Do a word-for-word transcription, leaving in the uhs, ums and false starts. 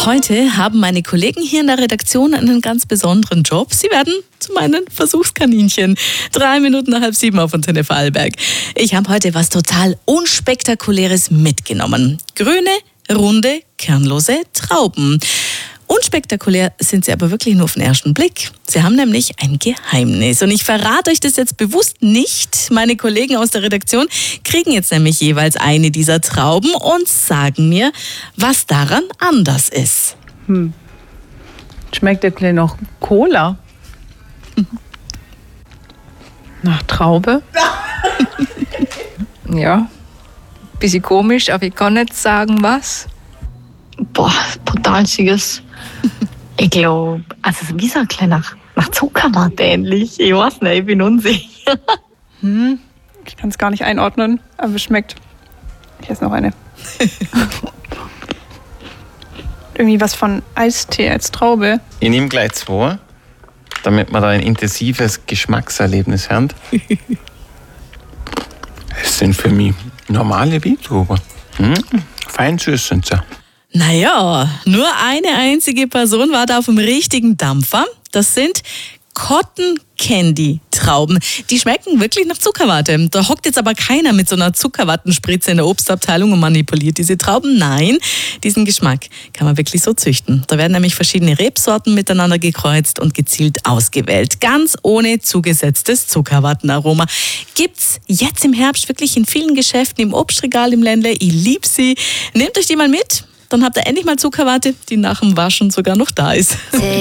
Heute haben meine Kollegen hier in der Redaktion einen ganz besonderen Job. Sie werden zu meinen Versuchskaninchen. Drei Minuten nach halb sieben auf Antenne Vorarlberg. Ich habe heute was total Unspektakuläres mitgenommen. Grüne, runde, kernlose Trauben. Unspektakulär sind sie aber wirklich nur auf den ersten Blick. Sie haben nämlich ein Geheimnis. Und ich verrate euch das jetzt bewusst nicht. Meine Kollegen aus der Redaktion kriegen jetzt nämlich jeweils eine dieser Trauben und sagen mir, was daran anders ist. Hm. Schmeckt der Klee noch Cola? Mhm. Nach Traube? Ja, bisschen komisch, aber ich kann nicht sagen, was. Boah, brutal schiges. Ich glaube, also wie so ein kleiner nach Zuckerwatte ähnlich. Ich weiß nicht, ich bin unsicher. Hm, ich kann es gar nicht einordnen, aber es schmeckt. Hier ist noch eine. Irgendwie was von Eistee als Traube. Ich nehme gleich zwei, damit wir da ein intensives Geschmackserlebnis haben. Es sind für mich normale Weintrauben. Hm? Fein süß sind sie. Naja, nur eine einzige Person war da auf dem richtigen Dampfer. Das sind Cotton Candy Trauben. Die schmecken wirklich nach Zuckerwatte. Da hockt jetzt aber keiner mit so einer Zuckerwattenspritze in der Obstabteilung und manipuliert diese Trauben. Nein, diesen Geschmack kann man wirklich so züchten. Da werden nämlich verschiedene Rebsorten miteinander gekreuzt und gezielt ausgewählt. Ganz ohne zugesetztes Zuckerwattenaroma. Gibt's jetzt im Herbst wirklich in vielen Geschäften, im Obstregal im Ländle. Ich lieb sie. Nehmt euch die mal mit. Dann habt ihr endlich mal Zuckerwatte, die nach dem Waschen sogar noch da ist.